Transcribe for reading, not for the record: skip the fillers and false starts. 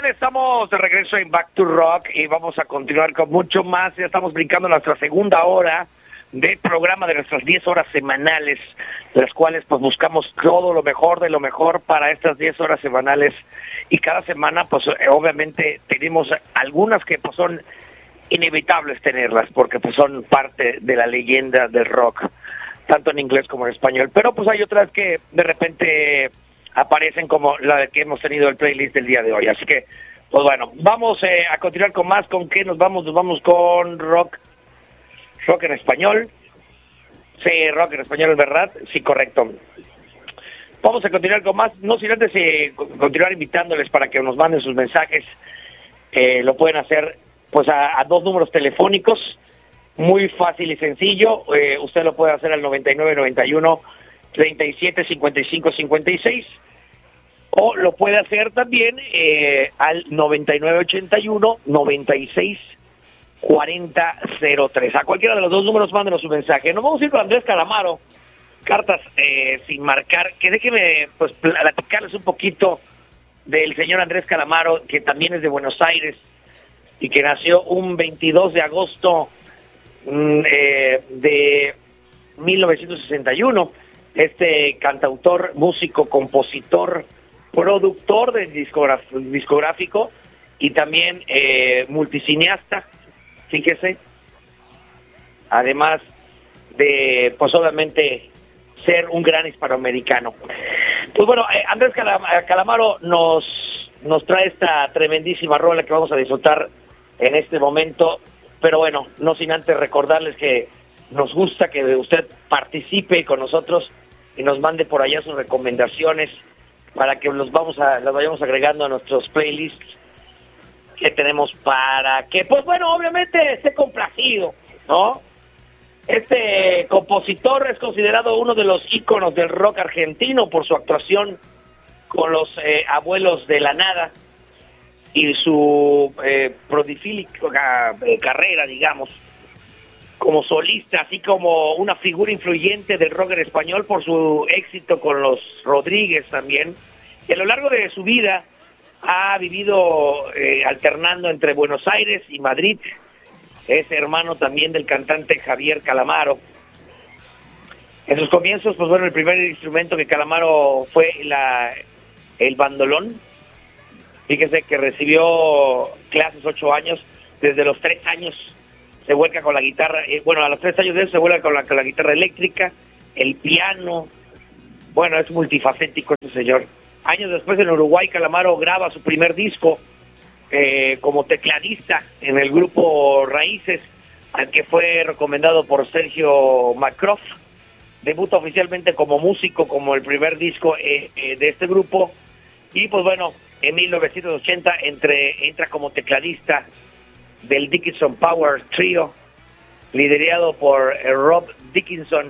bien, estamos de regreso en Back to Rock y vamos a continuar con mucho más. Ya estamos brincando nuestra segunda hora de programa de nuestras 10 horas semanales, de las cuales pues buscamos todo lo mejor de lo mejor para estas 10 horas semanales. Y cada semana pues obviamente tenemos algunas que pues son inevitables tenerlas, porque pues son parte de la leyenda del rock, tanto en inglés como en español. Pero pues hay otras que de repente aparecen, como la que hemos tenido el playlist del día de hoy. Así que, pues bueno, vamos a continuar con más. ¿Con qué nos vamos? Nos vamos con rock en español. Sí, rock en español, ¿verdad? Sí, correcto. Vamos a continuar con más, no sin antes continuar invitándoles para que nos manden sus mensajes. Lo pueden hacer pues a dos números telefónicos, muy fácil y sencillo. Usted lo puede hacer al 9991 37 55 56, o lo puede hacer también al 9981 96 40 03. A cualquiera de los dos números mándenos su mensaje. Nos vamos a ir con Andrés Calamaro, cartas sin marcar, que déjeme pues platicarles un poquito del señor Andrés Calamaro, que también es de Buenos Aires y que nació un 22 de agosto de 1961. Este cantautor, músico, compositor, productor del discográfico y también multicineasta, fíjese, además de pues obviamente ser un gran hispanoamericano. Pues bueno, Andrés Calamaro nos trae esta tremendísima rola que vamos a disfrutar en este momento, pero bueno, no sin antes recordarles que nos gusta que usted participe con nosotros y nos mande por allá sus recomendaciones para que las vayamos agregando a nuestros playlists que tenemos, para que, pues bueno, obviamente esté complacido, ¿no? Este compositor es considerado uno de los íconos del rock argentino por su actuación con los Abuelos de la Nada y su prolífica carrera, digamos, como solista, así como una figura influyente del rock en español por su éxito con los Rodríguez también. Y a lo largo de su vida ha vivido alternando entre Buenos Aires y Madrid. Es hermano también del cantante Javier Calamaro. En sus comienzos, pues bueno, el primer instrumento que Calamaro fue el bandolón. Fíjese que recibió clases 8 años, desde los 3 años se vuelca con la guitarra, a los 3 años de eso se vuelca con la guitarra eléctrica, el piano. Bueno, es multifacético este señor. Años después, en Uruguay, Calamaro graba su primer disco como tecladista en el grupo Raíces, al que fue recomendado por Sergio Macroff. Debuta oficialmente como músico, como el primer disco de este grupo, y pues bueno, en 1980 entra como tecladista del Dickinson Power Trio, liderado por Rob Dickinson,